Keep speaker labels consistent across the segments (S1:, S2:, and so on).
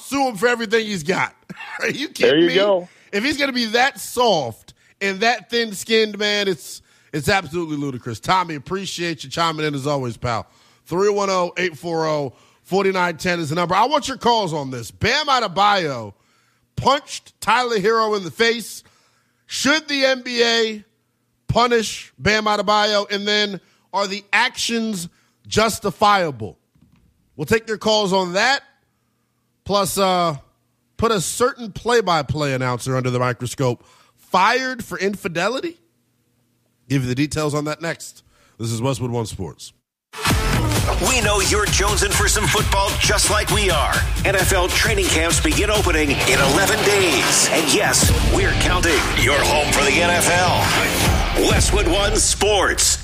S1: sue him for everything he's got. Are you kidding
S2: There you
S1: me?
S2: go.
S1: If he's going to be that soft and that thin-skinned, man, it's absolutely ludicrous. Tommy, appreciate you chiming in as always, pal. 310-840-4910 is the number. I want your calls on this. Bam Adebayo punched Tyler Hero in the face. Should the NBA punish Bam Adebayo? And then are the actions justifiable? We'll take your calls on that. Plus, put a certain play-by-play announcer under the microscope. Fired for infidelity? Give you the details on that next. This is Westwood One Sports.
S3: We know you're jonesing for some football just like we are. NFL training camps begin opening in 11 days. And yes, we're counting. You're home for the NFL. Westwood One Sports.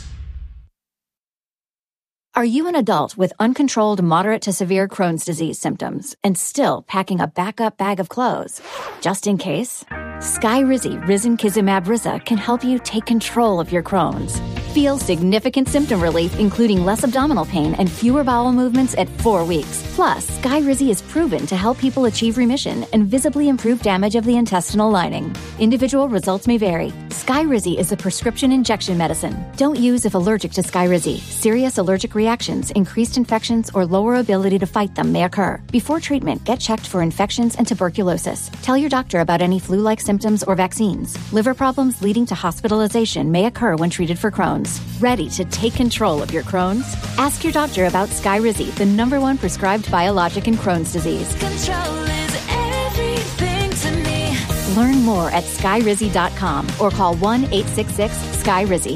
S4: Are you an adult with uncontrolled moderate to severe Crohn's disease symptoms and still packing a backup bag of clothes? Just in case, Skyrizi Risankizumab Riza can help you take control of your Crohn's. Feel significant symptom relief, including less abdominal pain and fewer bowel movements at 4 weeks. Plus, Skyrizi is proven to help people achieve remission and visibly improve damage of the intestinal lining. Individual results may vary. Skyrizi is a prescription injection medicine. Don't use if allergic to Skyrizi. Serious allergic reactions, increased infections, or lower ability to fight them may occur. Before treatment, get checked for infections and tuberculosis. Tell your doctor about any flu-like symptoms or vaccines. Liver problems leading to hospitalization may occur when treated for Crohn's. Ready to take control of your Crohn's? Ask your doctor about Skyrizi, the #1 prescribed biologic in Crohn's disease.
S5: Control is everything to me.
S4: Learn more at skyrizi.com or call 1-866-SKYRIZI.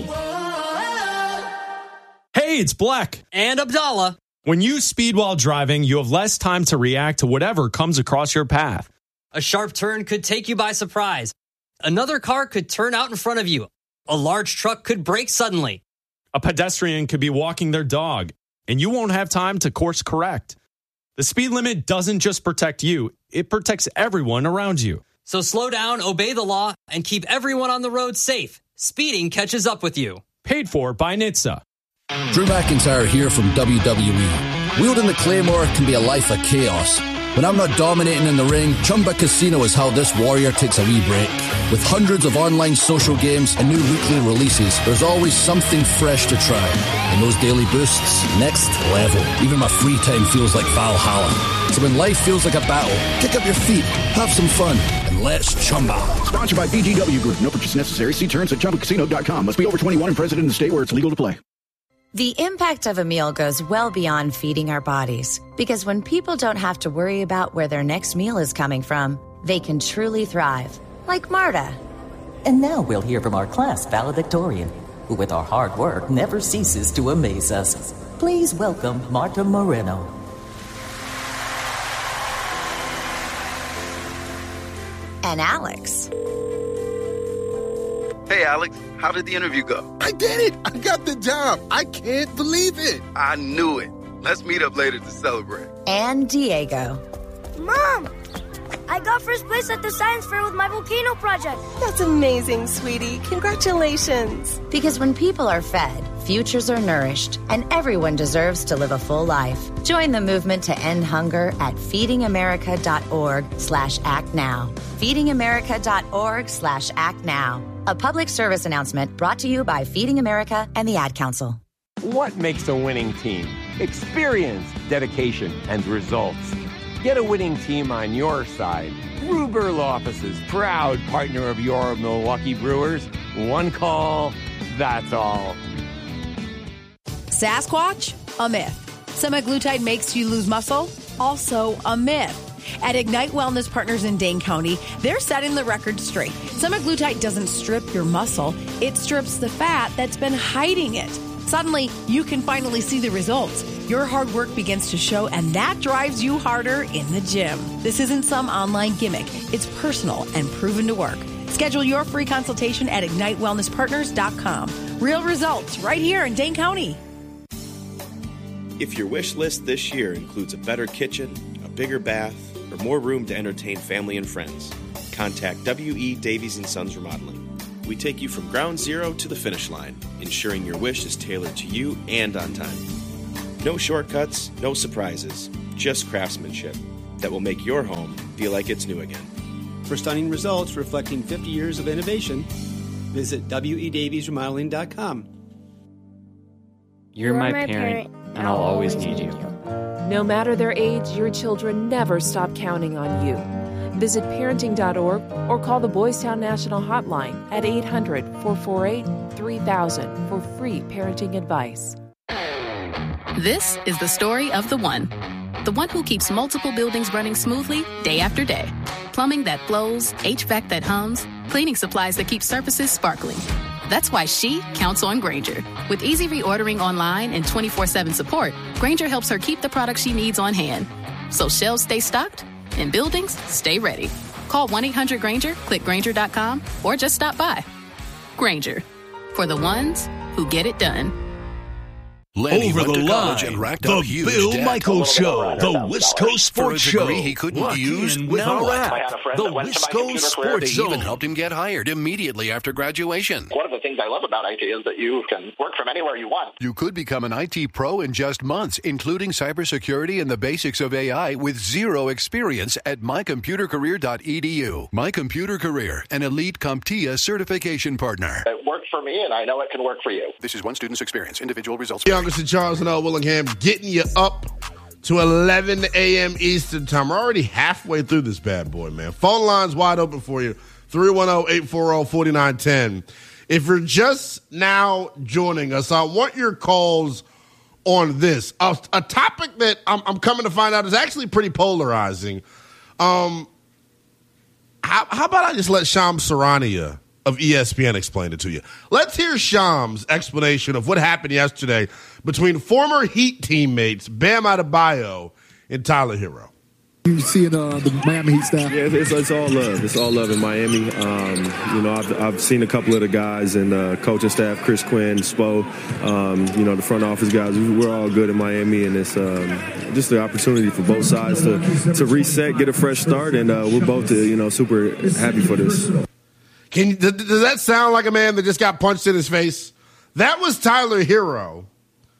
S6: Hey, it's Black.
S7: And Abdallah.
S6: When you speed while driving, you have less time to react to whatever comes across your path.
S7: A sharp turn could take you by surprise. Another car could turn out in front of you. A large truck could brake suddenly.
S6: A pedestrian could be walking their dog, and you won't have time to course correct. The speed limit doesn't just protect you, it protects everyone around you.
S7: So slow down, obey the law, and keep everyone on the road safe. Speeding catches up with you.
S6: Paid for by NHTSA.
S8: Drew McIntyre here from WWE. Wielding the Claymore can be a life of chaos. When I'm not dominating in the ring, Chumba Casino is how this warrior takes a wee break. With hundreds of online social games and new weekly releases, there's always something fresh to try. And those daily boosts, next level. Even my free time feels like Valhalla. So when life feels like a battle, kick up your feet, have some fun, and let's Chumba.
S9: Sponsored by BGW Group. No purchase necessary. See terms at ChumbaCasino.com. Must be over 21 and present in the state where it's legal to play.
S10: The impact of a meal goes well beyond feeding our bodies. Because when people don't have to worry about where their next meal is coming from, they can truly thrive. Like Marta.
S11: And now we'll hear from our class valedictorian, who with our hard work never ceases to amaze us. Please welcome Marta Moreno.
S10: And Alex.
S12: Hey, Alex, how did the interview go?
S13: I did it! I got the job! I can't believe it!
S12: I knew it. Let's meet up later to celebrate.
S10: And Diego.
S14: Mom! I got first place at the science fair with my volcano project.
S15: That's amazing, sweetie. Congratulations.
S10: Because when people are fed, futures are nourished, and everyone deserves to live a full life. Join the movement to end hunger at feedingamerica.org/actnow. feedingamerica.org/actnow. A public service announcement brought to you by Feeding America and the Ad Council.
S16: What makes a winning team? Experience, dedication, and results. Get a winning team on your side. Ruberl Offices, proud partner of your Milwaukee Brewers. One call, that's all.
S17: Sasquatch? A myth. Semaglutide makes you lose muscle? Also a myth. At Ignite Wellness Partners in Dane County, they're setting the record straight. Semaglutide doesn't strip your muscle, it strips the fat that's been hiding it. Suddenly, you can finally see the results. Your hard work begins to show, and that drives you harder in the gym. This isn't some online gimmick. It's personal and proven to work. Schedule your free consultation at IgniteWellnessPartners.com. Real results right here in Dane County.
S18: If your wish list this year includes a better kitchen, a bigger bath, or more room to entertain family and friends, contact W.E. Davies & Sons Remodeling. We take you from ground zero to the finish line, ensuring your wish is tailored to you and on time. No shortcuts, no surprises, just craftsmanship. that will make your home feel like it's new again.
S2: For stunning results reflecting 50 years of innovation, visit WEDaviesRemodeling.com.
S19: You're my parent, and I'll always need you.
S20: No matter their age, your children never stop counting on you. Visit parenting.org or call the Boys Town National Hotline at 800-448-3000 for free parenting advice.
S21: This is the story of the one who keeps multiple buildings running smoothly day after day. Plumbing that flows, HVAC that hums, cleaning supplies that keep surfaces sparkling. That's why she counts on Grainger. With easy reordering online and 24/7 support, Grainger helps her keep the products she needs on hand. So shelves stay stocked and buildings stay ready. Call 1-800-GRAINGER, click Grainger.com, or just stop by. Grainger, for the ones who get it done.
S22: Lenny
S23: Over
S22: went
S23: the
S22: to college
S23: line,
S22: and racked
S23: the
S22: up huge
S23: Bill
S22: debt.
S23: Michaels Show, the Wisco Sports
S22: For a
S23: Show.
S22: degree he couldn't
S23: Lock
S22: use,
S23: in
S22: with
S23: now
S22: our
S23: at
S22: app.
S23: the Wisco Sports
S22: They
S23: Show.
S22: even helped him get hired immediately after graduation.
S24: One of the things I love about IT is that you can work from anywhere you want.
S22: You could become an IT pro in just months, including cybersecurity and the basics of AI with zero experience at mycomputercareer.edu. My Computer Career, an elite CompTIA certification partner.
S24: It worked for me, and I know it can work for you.
S22: This is one student's experience. Individual results.
S1: Youngest and Charles and L. Willingham getting you up to 11 a.m. Eastern time. We're already halfway through this bad boy, man. Phone lines wide open for you. 310-840-4910. If you're just now joining us, I want your calls on this. A topic that I'm coming to find out is actually pretty polarizing. How about I just let Shams Charania of ESPN explain it to you? Let's hear Shams' explanation of what happened yesterday between former Heat teammates Bam Adebayo and Tyler Hero.
S25: You see the Miami Heat staff?
S26: Yeah, it's all love. It's all love in Miami. I've seen a couple of the guys and coaching staff, Chris Quinn, Spo, the front office guys. We're all good in Miami, and it's just the opportunity for both sides to reset, get a fresh start, and we're both super happy for this.
S1: Does that sound like a man that just got punched in his face? That was Tyler Hero.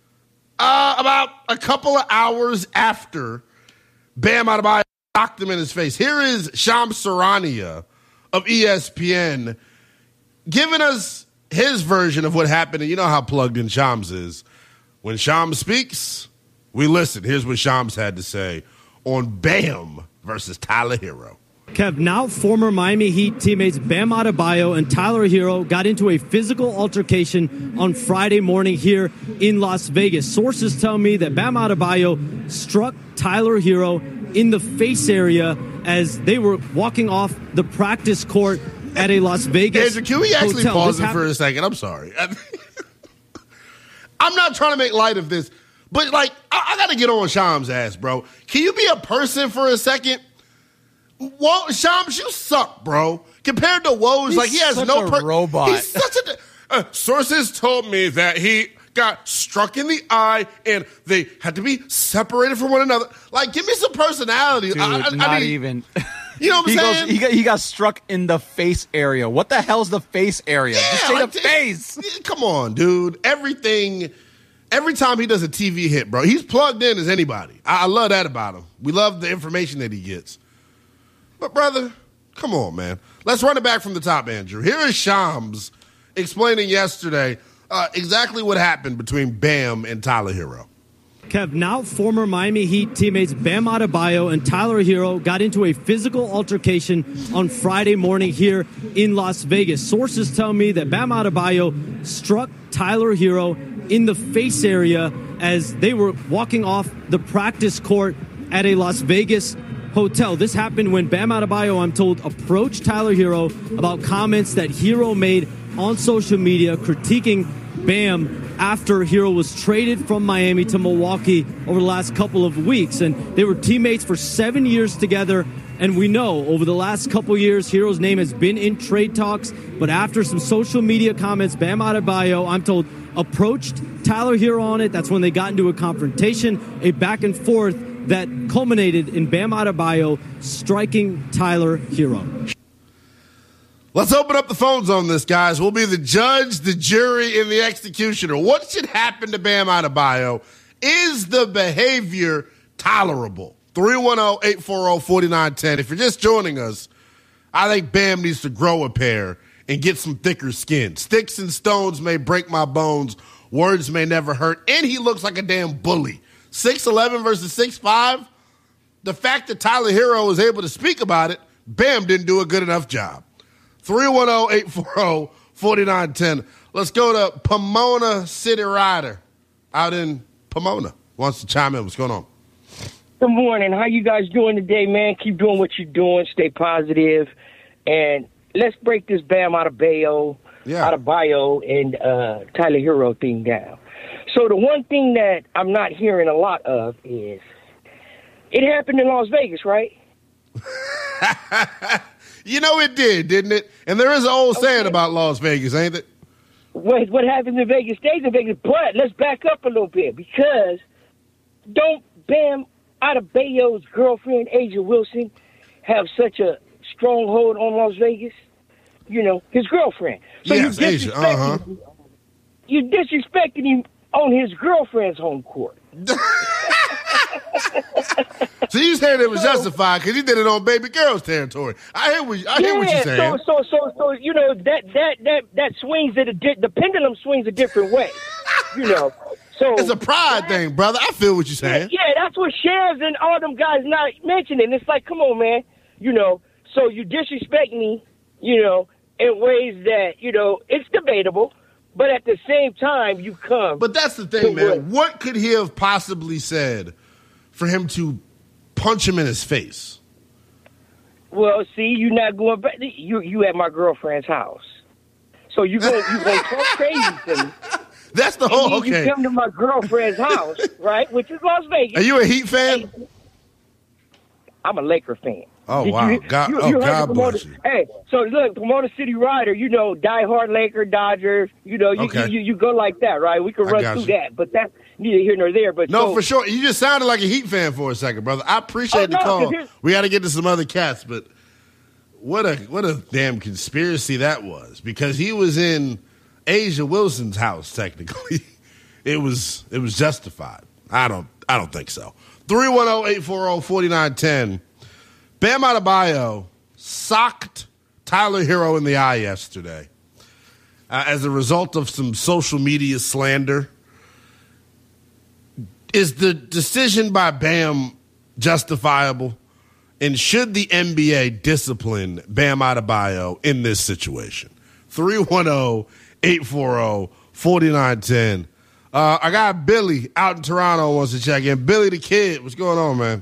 S1: About a couple of hours after Bam Adebayo knocked him in his face. Here is Shams Charania of ESPN giving us his version of what happened. And you know how plugged in Shams is. When Shams speaks, we listen. Here's what Shams had to say on Bam versus Tyler Hero.
S27: Kev, now former Miami Heat teammates Bam Adebayo and Tyler Hero got into a physical altercation on Friday morning here in Las Vegas. Sources tell me that Bam Adebayo struck Tyler Hero in the face area as they were walking off the practice court at a Las Vegas
S1: Andrew, can we actually
S27: hotel.
S1: pause it for a second? I'm sorry. I'm not trying to make light of this, but I got to get on Shams' ass, bro. Can you be a person for a second? Well, Shams, you suck, bro. Compared to Woj, he has no
S28: robot.
S1: He's such a sources told me that he got struck in the eye and they had to be separated from one another. Give me some personality.
S28: Dude, not even.
S1: You know what I'm saying?
S28: He got struck in the face area. What the hell's the face area?
S1: Yeah,
S28: just say the face.
S1: Come on, dude. Every time he does a TV hit, bro, he's plugged in as anybody. I love that about him. We love the information that he gets. But, brother, come on, man. Let's run it back from the top, Andrew. Here is Shams explaining yesterday exactly what happened between Bam and Tyler Hero.
S27: Kev, now former Miami Heat teammates Bam Adebayo and Tyler Hero got into a physical altercation on Friday morning here in Las Vegas. Sources tell me that Bam Adebayo struck Tyler Hero in the face area as they were walking off the practice court at a Las Vegas hotel. This happened when Bam Adebayo, I'm told, approached Tyler Hero about comments that Hero made on social media critiquing Bam after Hero was traded from Miami to Milwaukee over the last couple of weeks. And they were teammates for 7 years together. And we know over the last couple years, Hero's name has been in trade talks. But after some social media comments, Bam Adebayo, I'm told, approached Tyler Hero on it. That's when they got into a confrontation, a back and forth that culminated in Bam Adebayo striking Tyler Hero.
S1: Let's open up the phones on this, guys. We'll be the judge, the jury, and the executioner. What should happen to Bam Adebayo? Is the behavior tolerable? 310-840-4910. If you're just joining us, I think Bam needs to grow a pair and get some thicker skin. Sticks and stones may break my bones. Words may never hurt. And he looks like a damn bully. 6'11 versus 6'5. The fact that Tyler Hero was able to speak about it, Bam didn't do a good enough job. 310-840-4910. Let's go to Pomona City Rider out in Pomona. Wants to chime in. What's going on?
S3: Good morning. How you guys doing today, man? Keep doing what you're doing. Stay positive. And let's break this Bam Adebayo and Tyler Hero thing down. So the one thing that I'm not hearing a lot of is it happened in Las Vegas, right?
S1: You know it did, didn't it? And there is an old saying about Las Vegas, ain't it?
S3: What happens in Vegas stays in Vegas. But let's back up a little bit, because don't Bam Adebayo's girlfriend, Asia Wilson, have such a stronghold on Las Vegas? You know, his girlfriend. So
S1: yes, Asia.
S3: You're disrespecting him on his girlfriend's home court.
S1: So you saying it was justified because he did it on baby girl's territory. I hear what you're saying.
S3: So you know that swings the pendulum swings a different way. You know, so
S1: it's a pride thing, brother. I feel what you're saying.
S3: Yeah, that's what Shaz and all them guys not mentioning. It's like, come on, man. You know, so you disrespect me, you know, in ways that, you know, it's debatable, but at the same time you come.
S1: But that's the thing, man. What could he have possibly said for him to punch him in his face?
S3: Well, see, you're not going back. You at my girlfriend's house, so you gonna talk crazy to me.
S1: That's the whole. Okay,
S3: you come to my girlfriend's house, right? Which is Las Vegas.
S1: Are you a Heat fan?
S3: I'm a Laker fan.
S1: Oh, wow. God bless you.
S3: Hey, so look, Pomona City Rider, you know, diehard Laker, Dodgers, you know, you go like that, right? We can run through that, but that's neither here nor there. But
S1: no, for sure. You just sounded like a Heat fan for a second, brother. I appreciate the call. We got to get to some other cats, but what a damn conspiracy that was, because he was in Asia Wilson's house, technically. It was justified. I don't think so. 310-840-4910. Bam Adebayo socked Tyler Hero in the eye yesterday as a result of some social media slander. Is the decision by Bam justifiable? And should the NBA discipline Bam Adebayo in this situation? 310-840-4910. I got Billy out in Toronto wants to check in. Billy the Kid, what's going on, man?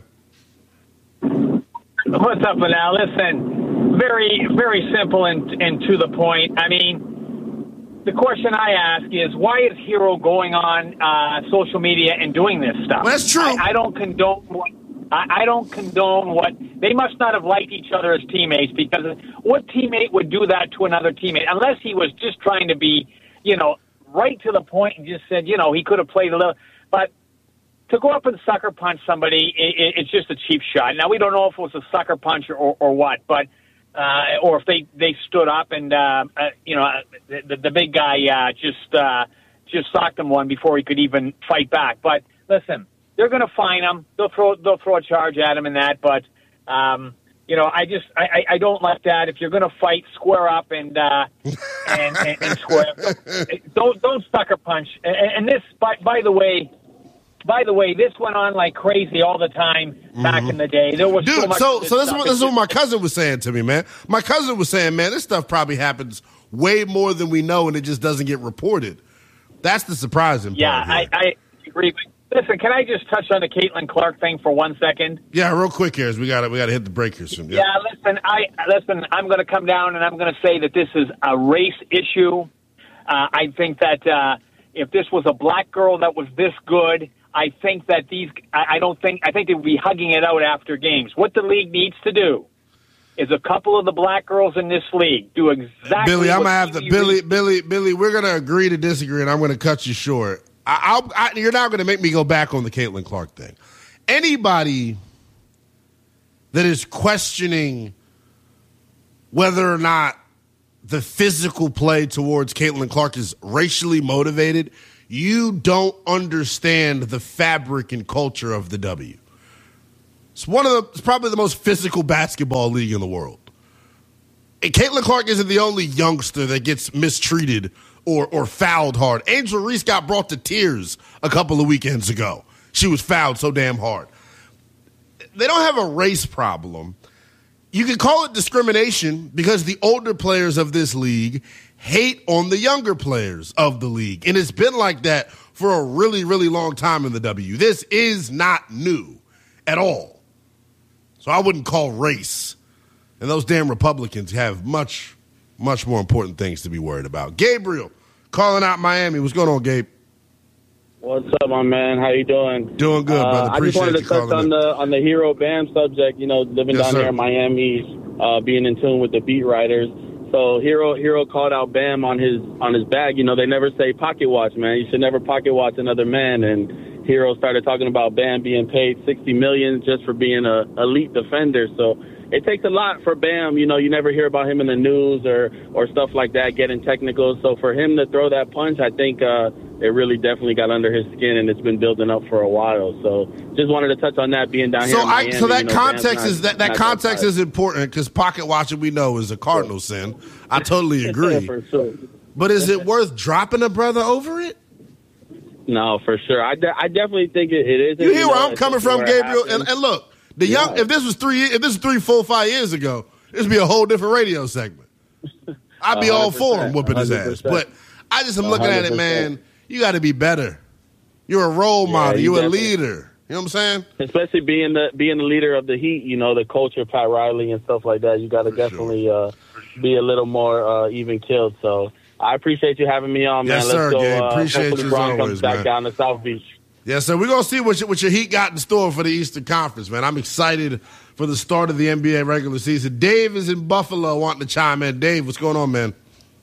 S4: What's up, Manal? Listen, very, very simple and to the point. I mean, the question I ask is, why is Hero going on social media and doing this stuff?
S1: Well, that's true.
S4: I don't condone what they must not have liked each other as teammates, because what teammate would do that to another teammate unless he was just trying to be, you know, right to the point and just said, you know, he could have played a little, but to go up and sucker punch somebody, it's just a cheap shot. Now, we don't know if it was a sucker punch or what, but or if they stood up and you know, the big guy just socked him one before he could even fight back. But listen, they're going to fine him. They'll throw a charge at him in that. But you know, I don't like that. If you're going to fight, square up and square up. Don't sucker punch. And this, by the way, this went on like crazy all the time back in the day. There was so much.
S1: So this is what my cousin was saying to me, man. My cousin was saying, man, this stuff probably happens way more than we know, and it just doesn't get reported. That's the surprising part.
S4: Yeah, I agree. Listen, can I just touch on the Caitlin Clark thing for 1 second?
S1: Yeah, real quick here, as we got to hit the break here soon.
S4: Yeah, listen, I'm going to come down and I'm going to say that this is a race issue. I think that if this was a black girl that was this good, I think that I think they would be hugging it out after games. What the league needs to do is a couple of the black girls in this league do exactly.
S1: Billy, I'm gonna have to Billy. We're gonna agree to disagree, and I'm gonna cut you short. You're not gonna make me go back on the Caitlin Clark thing. Anybody that is questioning whether or not the physical play towards Caitlin Clark is racially motivated, you don't understand the fabric and culture of the W. It's probably the most physical basketball league in the world. And Caitlin Clark isn't the only youngster that gets mistreated or fouled hard. Angel Reese got brought to tears a couple of weekends ago. She was fouled so damn hard. They don't have a race problem. You can call it discrimination because the older players of this league hate on the younger players of the league. And it's been like that for a really, really long time in the W. This is not new at all. So I wouldn't call race. And those damn Republicans have much, much more important things to be worried about. Gabriel, calling out Miami. What's going on, Gabe?
S5: What's up, my man? How you doing?
S1: Doing good, brother.
S5: I just wanted to touch on the Hero Bam subject. You know, living down there in Miami, being in tune with the beat writers. So Hero called out Bam on his bag. You know, they never say pocket watch, man. You should never pocket watch another man. And Hero started talking about Bam being paid $60 million just for being a elite defender. So it takes a lot for Bam. You know, you never hear about him in the news or stuff like that, getting technical. So for him to throw that punch, I think it really definitely got under his skin, and it's been building up for a while. So just wanted to touch on that being down here in Miami.
S1: So that context is important because pocket watching we know is a cardinal sin. I totally agree.
S5: For sure.
S1: But is it worth dropping a brother over it?
S5: No, for sure. I definitely think it is.
S1: You hear where I'm coming from, Gabriel? And look, if this was 3, 4, 5 years ago, this would be a whole different radio segment. I'd be all for him whooping his ass. But I just am looking at it, man. You got to be better. You're a role model. You're a leader. You know what I'm saying?
S5: Especially being the leader of the Heat, you know, the culture, Pat Riley and stuff like that. You got to definitely be a little more even keeled. So I appreciate you having me on, man.
S1: Yes, sir, Gabe. Appreciate you as always,
S5: comes back down to South Beach.
S1: Yes, sir. We're going to see what your Heat got in store for the Eastern Conference, man. I'm excited for the start of the NBA regular season. Dave is in Buffalo wanting to chime in. Dave, what's going on, man?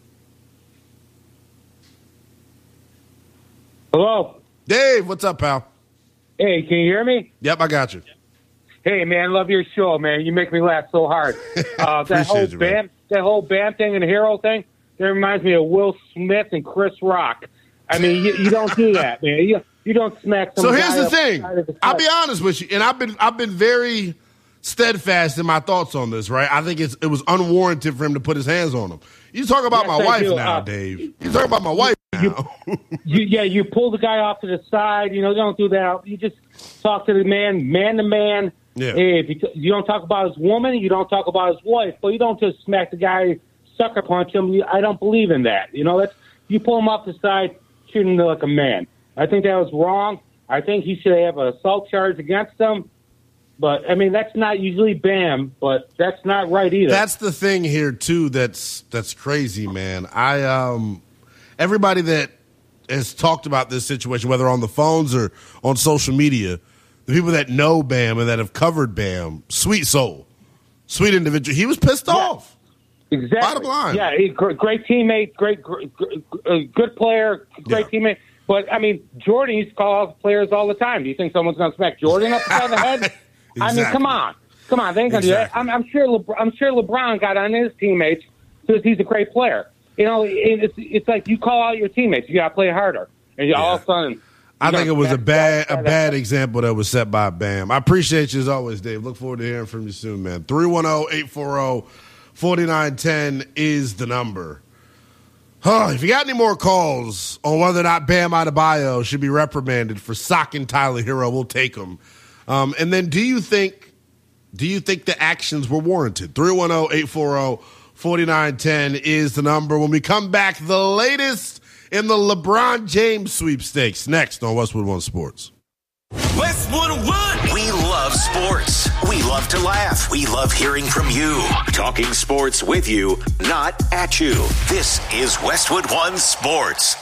S6: Hello.
S1: Dave, what's up, pal?
S6: Hey, can you hear me?
S1: Yep, I got you.
S6: Hey, man, love your show, man. You make me laugh so hard. That whole Bam thing and Hero thing, that reminds me of Will Smith and Chris Rock. I mean, you don't do that, man. You don't smack some.
S1: So here's the thing. I'll be honest with you, and I've been very steadfast in my thoughts on this. Right? I think it was unwarranted for him to put his hands on him. You talk about my wife now, Dave. You talk about my wife now.
S6: You pull the guy off to the side. You know, don't do that. You just talk to the man to man.
S1: Yeah.
S6: If you don't talk about his woman, you don't talk about his wife, but you don't just smack the guy, sucker punch him. I don't believe in that. You know, you pull him off the side, treat him like a man. I think that was wrong. I think he should have an assault charge against him. But, I mean, that's not usually Bam, but that's not right either.
S1: That's the thing here, too, that's crazy, man. Everybody that has talked about this situation, whether on the phones or on social media, the people that know Bam and that have covered Bam, sweet soul, sweet individual. He was pissed off.
S6: Exactly.
S1: Bottom line.
S6: Yeah, great teammate, good player, great teammate. But, I mean, Jordan used to call out players all the time. Do you think someone's going to smack Jordan upside the head?
S1: Exactly.
S6: I mean, come on. They ain't going to do that. I'm sure LeBron got on his teammates because he's a great player. You know, it's like you call out your teammates. You got to play harder. And all of a sudden,
S1: I think it was a bad example that was set by Bam. I appreciate you as always, Dave. Look forward to hearing from you soon, man. 310-840-4910 is the number. If you got any more calls on whether or not Bam Adebayo should be reprimanded for socking Tyler Hero, we'll take them. And then do you think the actions were warranted? 310-840-4910 is the number. When we come back, the latest in the LeBron James sweepstakes next on Westwood One Sports.
S23: Westwood One. We love sports. We love to laugh. We love hearing from you. Talking sports with you, not at you. This is Westwood One Sports.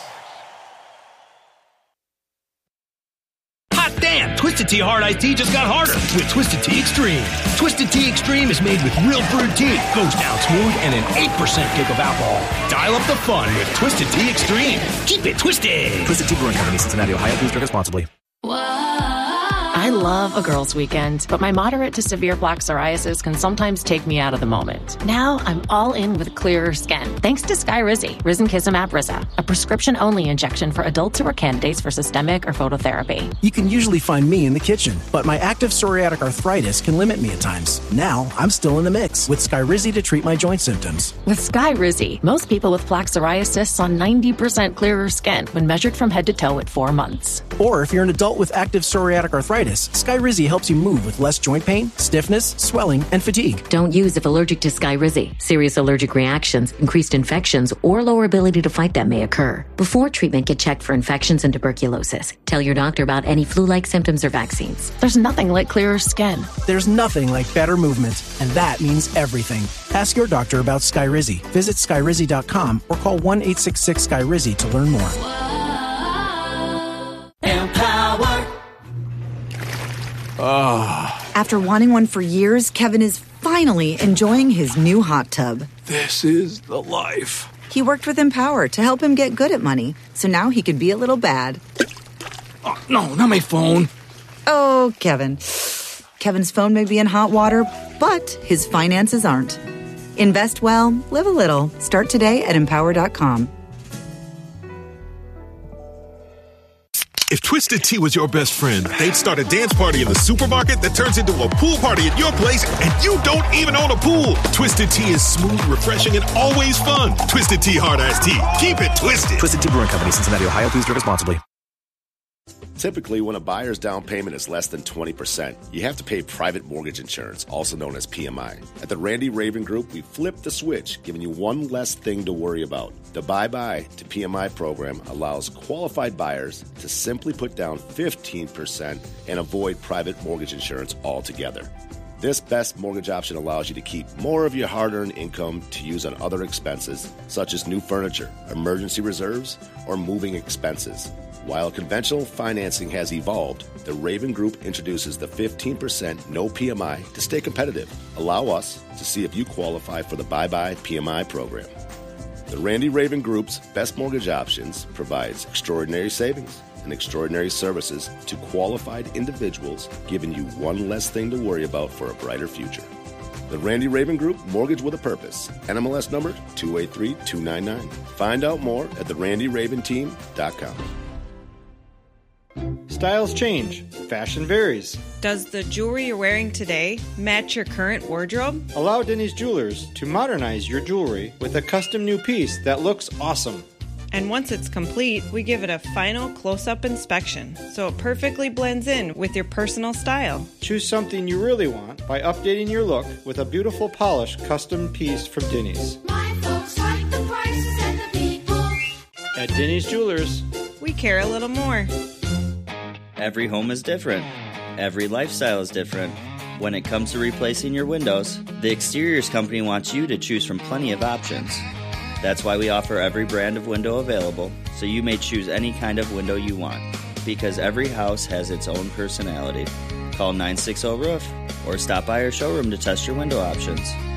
S23: Hot damn! Twisted Tea Hard Iced Tea just got harder with Twisted Tea Extreme. Twisted Tea Extreme is made with real brewed tea, goes down smooth, and an 8% kick of alcohol. Dial up the fun with Twisted Tea Extreme. Keep it twisted.
S19: Twisted Tea Brewing Company, Cincinnati, Ohio. Please drink responsibly.
S21: I
S7: I love a girls' weekend, but my moderate to severe plaque psoriasis can sometimes take me out of the moment. Now I'm all in with clearer skin, thanks to Skyrizi, risankizumab Riza, a prescription-only injection for adults who are candidates for systemic or phototherapy.
S8: You can usually find me in the kitchen, but my active psoriatic arthritis can limit me at times. Now I'm still in the mix with Skyrizi to treat my joint symptoms.
S7: With Skyrizi, most people with plaque psoriasis saw 90% clearer skin when measured from head to toe at 4 months.
S8: Or if you're an adult with active psoriatic arthritis, Skyrizi helps you move with less joint pain, stiffness, swelling, and fatigue.
S9: Don't use if allergic to Skyrizi. Serious allergic reactions, increased infections, or lower ability to fight them may occur. Before treatment, get checked for infections and tuberculosis. Tell your doctor about any flu-like symptoms or vaccines.
S7: There's nothing like clearer skin.
S8: There's nothing like better movement, and that means everything. Ask your doctor about Skyrizi. Visit Skyrizi.com or call 1-866-SKYRIZI to learn more.
S11: Empower. After wanting one for years, Kevin is finally enjoying his new hot tub.
S12: This is the life.
S11: He worked with Empower to help him get good at money, so now he could be a little bad.
S12: Oh, no, not my phone.
S11: Oh, Kevin. Kevin's phone may be in hot water, but his finances aren't. Invest well, live a little. Start today at Empower.com.
S13: If Twisted Tea was your best friend, they'd start a dance party in the supermarket that turns into a pool party at your place, and you don't even own a pool. Twisted Tea is smooth, refreshing, and always fun. Twisted Tea Hard Iced Tea. Keep it twisted.
S14: Twisted Tea Brewing Company, Cincinnati, Ohio. Please drink responsibly.
S15: Typically, when a buyer's down payment is less than 20%, you have to pay private mortgage insurance, also known as PMI. At the Randy Raven Group, we flipped the switch, giving you one less thing to worry about. The Bye-Bye to PMI program allows qualified buyers to simply put down 15% and avoid private mortgage insurance altogether. This best mortgage option allows you to keep more of your hard-earned income to use on other expenses, such as new furniture, emergency reserves, or moving expenses. While conventional financing has evolved, the Raven Group introduces the 15% no PMI to stay competitive. Allow us to see if you qualify for the Bye-Bye PMI program. The Randy Raven Group's best mortgage options provides extraordinary savings and extraordinary services to qualified individuals, giving you one less thing to worry about for a brighter future. The Randy Raven Group, Mortgage with a Purpose. NMLS number 283299. Find out more at therandyraventeam.com.
S29: Styles change. Fashion varies.
S30: Does the jewelry you're wearing today match your current wardrobe?
S29: Allow Denny's Jewelers to modernize your jewelry with a custom new piece that looks awesome.
S30: And once it's complete, we give it a final close-up inspection, so it perfectly blends in with your personal style.
S29: Choose something you really want by updating your look with a beautiful polished custom piece from Denny's.
S11: My folks like the prices and the people.
S29: At Denny's Jewelers,
S30: we care a little more.
S31: Every home is different. Every lifestyle is different. When it comes to replacing your windows, the Exteriors Company wants you to choose from plenty of options. That's why we offer every brand of window available, so you may choose any kind of window you want. Because every house has its own personality. Call 960-ROOF or stop by our showroom to test your window options.